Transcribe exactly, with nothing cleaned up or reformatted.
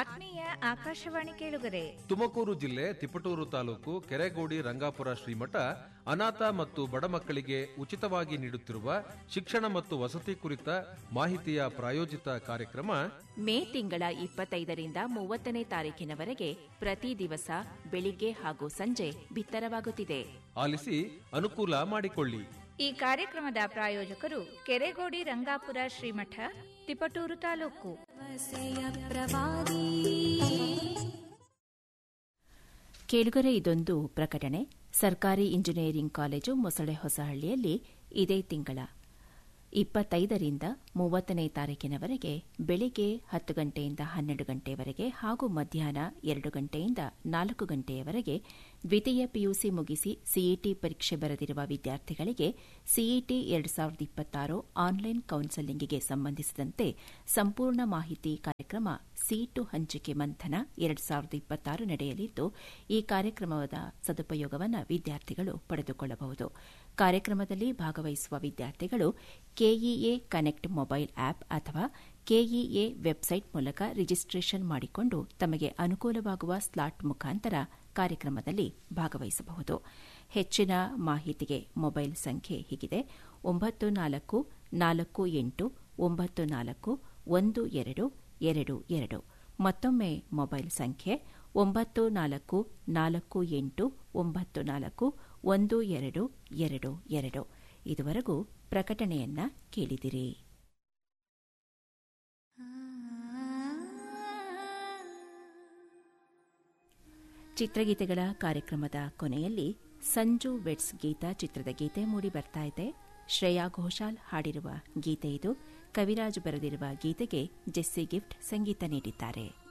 ಆತ್ಮೀಯ ಆಕಾಶವಾಣಿ ಕೇಳುಗರೆ, ತುಮಕೂರು ಜಿಲ್ಲೆ ತಿಪಟೂರು ತಾಲೂಕು ಕೆರೆಗೋಡಿ ರಂಗಾಪುರ ಶ್ರೀಮಠ ಅನಾಥ ಮತ್ತು ಬಡ ಮಕ್ಕಳಿಗೆ ಉಚಿತವಾಗಿ ನೀಡುತ್ತಿರುವ ಶಿಕ್ಷಣ ಮತ್ತು ವಸತಿ ಕುರಿತ ಮಾಹಿತಿಯ ಪ್ರಾಯೋಜಿತ ಕಾರ್ಯಕ್ರಮ ಮೇ ತಿಂಗಳ ಇಪ್ಪತ್ತೈದರಿಂದ ಮೂವತ್ತನೇ ತಾರೀಕಿನವರೆಗೆ ಪ್ರತಿ ದಿವಸ ಬೆಳಿಗ್ಗೆ ಹಾಗೂ ಸಂಜೆ ಬಿತ್ತರವಾಗುತ್ತಿದೆ. ಆಲಿಸಿ ಅನುಕೂಲ ಮಾಡಿಕೊಳ್ಳಿ. ಈ ಕಾರ್ಯಕ್ರಮದ ಪ್ರಾಯೋಜಕರು ಕೆರೆಗೋಡಿ ರಂಗಾಪುರ ಶ್ರೀಮಠ, ತಿಪಟೂರು ತಾಲೂಕು. ಕೇಳುಗರೆ, ಇದೊಂದು ಪ್ರಕಟಣೆ. ಸರ್ಕಾರಿ ಇಂಜಿನಿಯರಿಂಗ್ ಕಾಲೇಜು ಮೊಸಳೆ ಹೊಸಹಳ್ಳಿಯಲ್ಲಿ ಇದೇ ತಿಂಗಳ ಇಪ್ಪತ್ತೈದರಿಂದ ಮೂವತ್ತನೇ ತಾರೀಕಿನವರೆಗೆ ಬೆಳಿಗ್ಗೆ ಹತ್ತು ಗಂಟೆಯಿಂದ ಹನ್ನೆರಡು ಗಂಟೆಯವರೆಗೆ ಹಾಗೂ ಮಧ್ಯಾಹ್ನ ಎರಡು ಗಂಟೆಯಿಂದ ನಾಲ್ಕು ಗಂಟೆಯವರೆಗೆ ದ್ವಿತೀಯ ಪಿಯುಸಿ ಮುಗಿಸಿ ಸಿಇಟಿ ಪರೀಕ್ಷೆ ಬರೆದಿರುವ ವಿದ್ಯಾರ್ಥಿಗಳಿಗೆ ಸಿಇಟಿ ಎರಡು ಸಾವಿರದ ಇಪ್ಪತ್ತಾರು ಆನ್ಲೈನ್ ಕೌನ್ಸೆಲಿಂಗ್ಗೆ ಸಂಬಂಧಿಸಿದಂತೆ ಸಂಪೂರ್ಣ ಮಾಹಿತಿ ಕಾರ್ಯಕ್ರಮ ಸೀಟು ಹಂಚಿಕೆ ಮಂಥನ ಎರಡು ಸಾವಿರದ ಇಪ್ಪತ್ತಾರು ನಡೆಯಲಿದ್ದು, ಈ ಕಾರ್ಯಕ್ರಮದ ಸದುಪಯೋಗವನ್ನು ವಿದ್ಯಾರ್ಥಿಗಳು ಪಡೆದುಕೊಳ್ಳಬಹುದು. ಕಾರ್ಯಕ್ರಮದಲ್ಲಿ ಭಾಗವಹಿಸುವ ವಿದ್ಯಾರ್ಥಿಗಳು ಕೆಇಎ ಕನೆಕ್ಟ್ ಮೊಬೈಲ್ ಆಪ್ ಅಥವಾ ಕೆಇಎ ವೆಬ್ಸೈಟ್ ಮೂಲಕ ರಿಜಿಸ್ಟ್ರೇಷನ್ ಮಾಡಿಕೊಂಡು ತಮಗೆ ಅನುಕೂಲವಾಗುವ ಸ್ಲಾಟ್ ಮುಖಾಂತರ ಕಾರ್ಯಕ್ರಮದಲ್ಲಿ ಭಾಗವಹಿಸಬಹುದು. ಹೆಚ್ಚಿನ ಮಾಹಿತಿಗೆ ಮೊಬೈಲ್ ಸಂಖ್ಯೆ ಹೀಗಿದೆ: ಒಂಬತ್ತು ನಾಲ್ಕು ನಾಲ್ಕು ಎಂಟು ಒಂಬತ್ತು ನಾಲ್ಕು ಒಂದು ಎರಡು ಎರಡು ಎರಡು. ಮತ್ತೊಮ್ಮೆ ಮೊಬೈಲ್ ಸಂಖ್ಯೆ ಒಂಬತ್ತು ನಾಲ್ಕು ನಾಲ್ಕು ಎಂಟು ಒಂಬತ್ತು ನಾಲ್ಕು ಒಂದು ಎರಡು ಎರಡು ಎರಡು. ಇದುವರೆಗೂ ಪ್ರಕಟಣೆಯನ್ನ ಕೇಳಿದಿರಿ. ಚಿತ್ರಗೀತೆಗಳ ಕಾರ್ಯಕ್ರಮದ ಕೊನೆಯಲ್ಲಿ ಸಂಜು ವೆಟ್ಸ್ ಗೀತ ಚಿತ್ರದ ಗೀತೆ ಮೂಡಿ ಬರ್ತಾ ಇದೆ. ಶ್ರೇಯಾ ಘೋಷಾಲ್ ಹಾಡಿರುವ ಗೀತೆ ಇದು. ಕವಿರಾಜ್ ಬರೆದಿರುವ ಗೀತೆಗೆ ಜೆಸ್ಸಿ ಗಿಫ್ಟ್ ಸಂಗೀತ ನೀಡಿದ್ದಾರೆ.